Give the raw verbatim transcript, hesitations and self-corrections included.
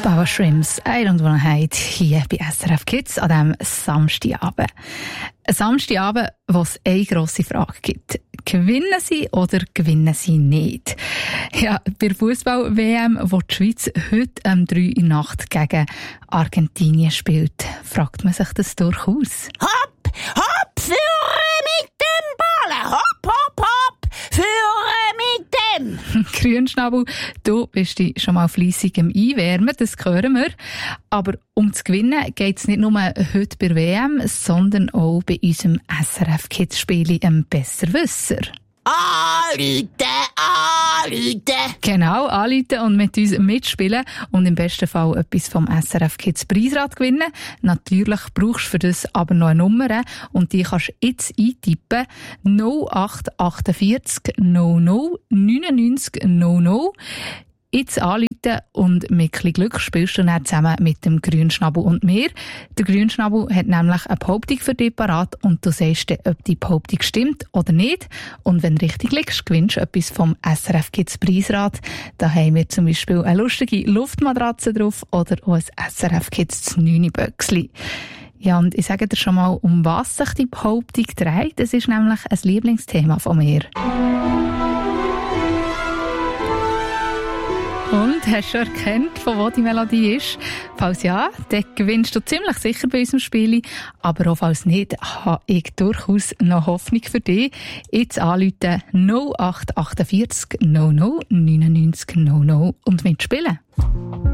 Bauer Shrimps, I don't wanna hide, hier bei S R F Kids an diesem Samstagabend. Ein Samstagabend, wo es eine grosse Frage gibt. Gewinnen sie oder gewinnen sie nicht? Ja, bei der Fußball-W M, wo die Schweiz heute um drei in der Nacht gegen Argentinien spielt, fragt man sich das durchaus. Hopp, hopp, führe mit dem Ball, hopp, hopp, hopp, führe mit dem. Grünschnabel, du bist dich schon mal fleissig im Einwärmen, das hören wir. Aber um zu gewinnen geht es nicht nur heute bei der W M, sondern auch bei unserem S R F Kids Spiel im Besserwisser. Anrufen, anrufen. Genau, anrufen und mit uns mitspielen und im besten Fall etwas vom S R F Kids Preisrad gewinnen. Natürlich brauchst du für das aber noch eine Nummer und die kannst du jetzt eintippen. null acht vier acht null null neun neun null null. Jetzt anrufen und mit ein bisschen Glück spielst du dann zusammen mit dem Grünschnabel und mir. Der Grünschnabel hat nämlich eine Behauptung für dich parat und du sagst dir, ob die Behauptung stimmt oder nicht. Und wenn du richtig liegst, gewinnst du etwas vom S R F Kids Preisrad. Da haben wir zum Beispiel eine lustige Luftmatratze drauf oder auch ein S R F Kids neun-Böckchen. Ja, und ich sage dir schon mal, um was sich die Behauptung dreht. Das ist nämlich ein Lieblingsthema von mir. Und hast du erkannt, von wo die Melodie ist? Falls ja, dann gewinnst du ziemlich sicher bei unserem Spiel. Aber auch falls nicht, habe ich durchaus noch Hoffnung für dich. Jetzt anrufen null acht vier acht null null neun neun null null und mitspielen.